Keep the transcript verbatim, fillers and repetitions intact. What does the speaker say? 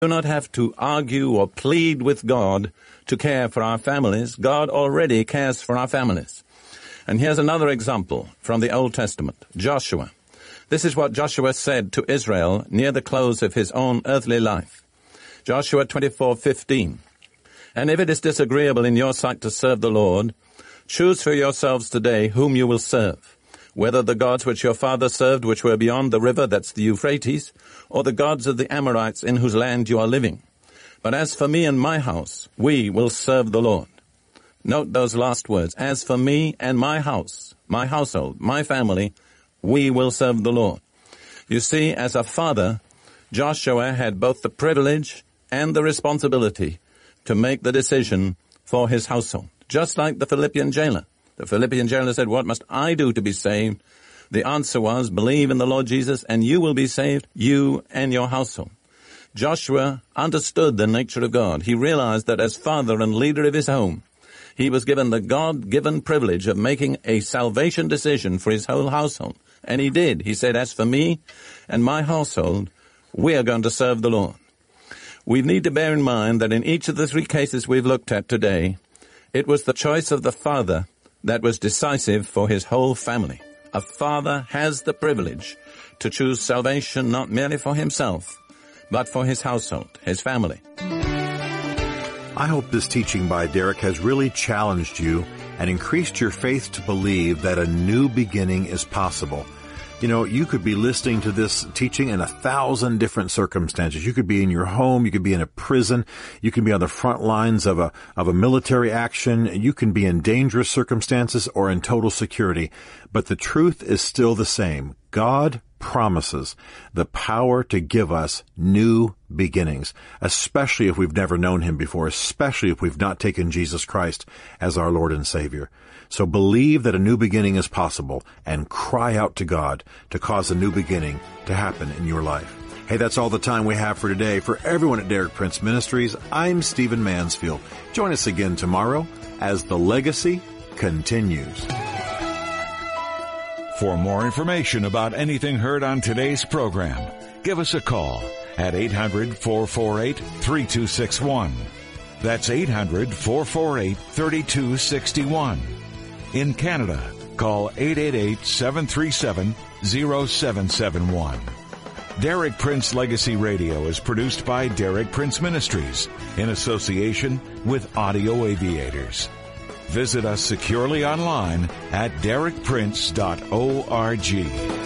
do not have to argue or plead with God to care for our families. God already cares for our families. And here's another example from the Old Testament, Joshua. This is what Joshua said to Israel near the close of his own earthly life. Joshua twenty-four fifteen. And if it is disagreeable in your sight to serve the Lord, choose for yourselves today whom you will serve, whether the gods which your father served, which were beyond the river, that's the Euphrates, or the gods of the Amorites in whose land you are living. But as for me and my house, we will serve the Lord. Note those last words. As for me and my house, my household, my family, we will serve the Lord. You see, as a father, Joshua had both the privilege and the responsibility to make the decision for his household. Just like the Philippian jailer. The Philippian jailer said, what must I do to be saved? The answer was, believe in the Lord Jesus and you will be saved, you and your household. Joshua understood the nature of God. He realized that as father and leader of his home, he was given the God-given privilege of making a salvation decision for his whole household. And he did. He said, as for me and my household, we are going to serve the Lord. We need to bear in mind that in each of the three cases we've looked at today, it was the choice of the father that was decisive for his whole family. A father has the privilege to choose salvation not merely for himself, but for his household, his family. I hope this teaching by Derek has really challenged you and increased your faith to believe that a new beginning is possible. You know, you could be listening to this teaching in a thousand different circumstances. You could be in your home. You could be in a prison. You can be on the front lines of a, of a military action. You can be in dangerous circumstances or in total security. But the truth is still the same. God promises the power to give us new beginnings, especially if we've never known Him before, especially if we've not taken Jesus Christ as our Lord and Savior. So believe that a new beginning is possible and cry out to God to cause a new beginning to happen in your life. Hey, that's all the time we have for today. For everyone at Derek Prince Ministries, I'm Stephen Mansfield. Join us again tomorrow as the legacy continues. For more information about anything heard on today's program, give us a call at eight hundred, four four eight, three two six one. That's eight hundred, four four eight, three two six one. In Canada, call eight eight eight, seven three seven, zero seven seven one. Derek Prince Legacy Radio is produced by Derek Prince Ministries in association with Audio Aviators. Visit us securely online at derek prince dot org.